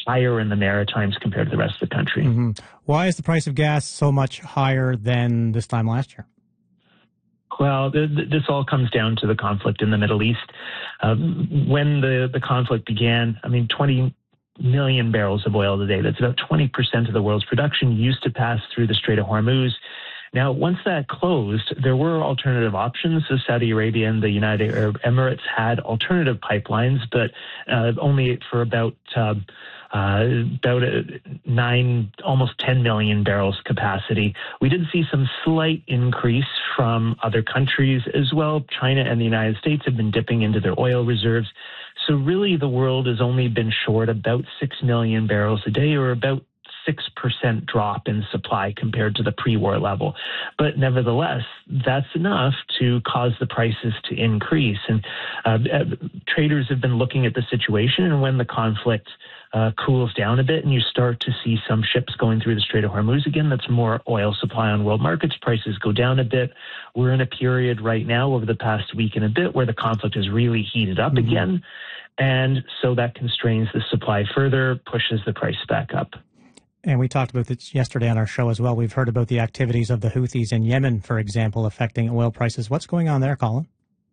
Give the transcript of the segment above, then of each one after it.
higher in the Maritimes compared to the rest of the country. Mm-hmm. Why is the price of gas so much higher than this time last year? Well, this all comes down to the conflict in the Middle East. When the conflict began, 20 million barrels of oil a day, that's about 20% of the world's production, used to pass through the Strait of Hormuz. Now, once that closed, there were alternative options. So Saudi Arabia and the United Arab Emirates had alternative pipelines, but only for about 9, almost 10 million barrels capacity. We did see some slight increase from other countries as well. China and the United States have been dipping into their oil reserves. So really, the world has only been short about 6 million barrels a day, or about 6% drop in supply compared to the pre-war level. But nevertheless, that's enough to cause the prices to increase. And traders have been looking at the situation, and when the conflict cools down a bit and you start to see some ships going through the Strait of Hormuz again, that's more oil supply on world markets, prices go down a bit. We're in a period right now over the past week and a bit where the conflict has really heated up again. And so that constrains the supply further, pushes the price back up. And we talked about this yesterday on our show as well. We've heard about the activities of the Houthis in Yemen, for example, affecting oil prices. What's going on there, Colin?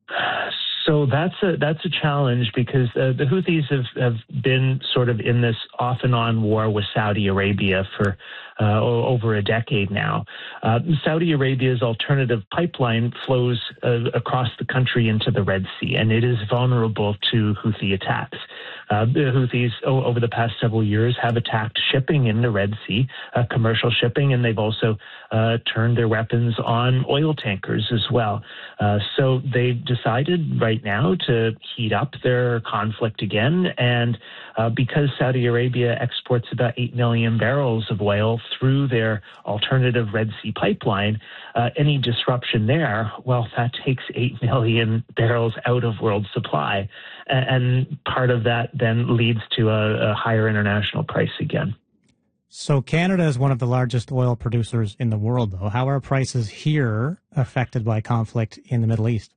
So that's a challenge, because the Houthis have been sort of in this off and on war with Saudi Arabia for over a decade now. Saudi Arabia's alternative pipeline flows across the country into the Red Sea, and it is vulnerable to Houthi attacks. The Houthis, over the past several years, have attacked shipping in the Red Sea, commercial shipping, and they've also turned their weapons on oil tankers as well. So they've decided right now to heat up their conflict again, and because Saudi Arabia exports about 8 million barrels of oil through their alternative Red Sea pipeline, any disruption there, well, that takes 8 million barrels out of world supply. And part of that then leads to a higher international price again. So Canada is one of the largest oil producers in the world, though. How are prices here affected by conflict in the Middle East?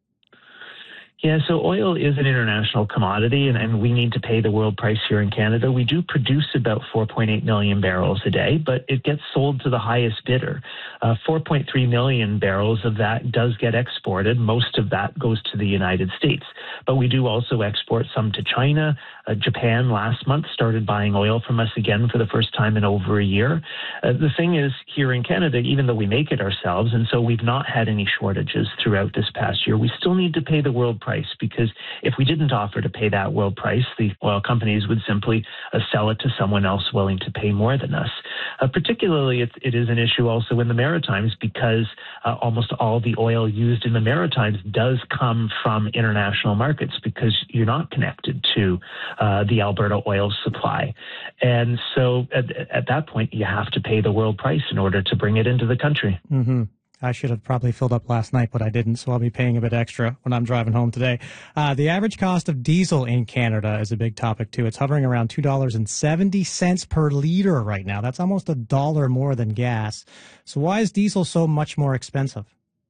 Yeah, so oil is an international commodity, and we need to pay the world price here in Canada. We do produce about 4.8 million barrels a day, but it gets sold to the highest bidder. 4.3 million barrels of that does get exported. Most of that goes to the United States. But we do also export some to China. Japan last month started buying oil from us again for the first time in over a year. The thing is, here in Canada, even though we make it ourselves, and so we've not had any shortages throughout this past year, we still need to pay the world price, because if we didn't offer to pay that world price, the oil companies would simply sell it to someone else willing to pay more than us. Particularly, it is an issue also in the Maritimes, because almost all the oil used in the Maritimes does come from international markets, because you're not connected to the Alberta oil supply. And so at that point, you have to pay the world price in order to bring it into the country. Mm-hmm. I should have probably filled up last night, but I didn't, so I'll be paying a bit extra when I'm driving home today. The average cost of diesel in Canada is a big topic, too. It's hovering around $2.70 per liter right now. That's almost $1 more than gas. So why is diesel so much more expensive?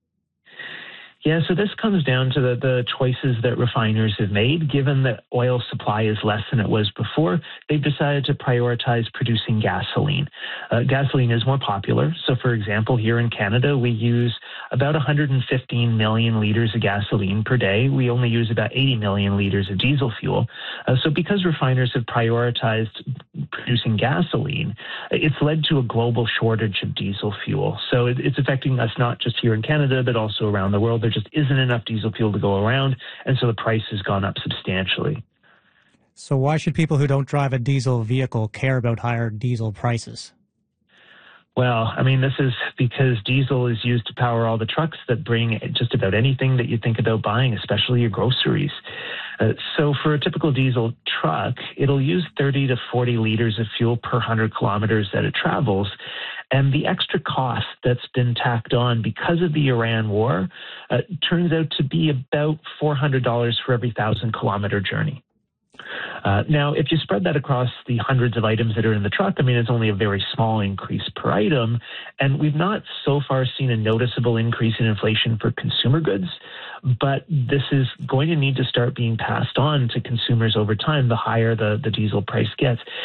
Yeah, so this comes down to the choices that refiners have made. Given that oil supply is less than it was before, they've decided to prioritize producing gasoline. Gasoline is more popular. So, for example, here in Canada, we use about 115 million liters of gasoline per day. We only use about 80 million liters of diesel fuel. So because refiners have prioritized producing gasoline, it's led to a global shortage of diesel fuel. So it's affecting us not just here in Canada, but also around the world. There just isn't enough diesel fuel to go around, and so the price has gone up substantially. So why should people who don't drive a diesel vehicle care about higher diesel prices? Well, this is because diesel is used to power all the trucks that bring just about anything that you think about buying, especially your groceries. So for a typical diesel truck, it'll use 30 to 40 liters of fuel per 100 kilometers that it travels. And the extra cost that's been tacked on because of the Iran war turns out to be about $400 for every 1,000-kilometer journey. Now, if you spread that across the hundreds of items that are in the truck, it's only a very small increase per item. And we've not so far seen a noticeable increase in inflation for consumer goods, but this is going to need to start being passed on to consumers over time, the higher the diesel price gets.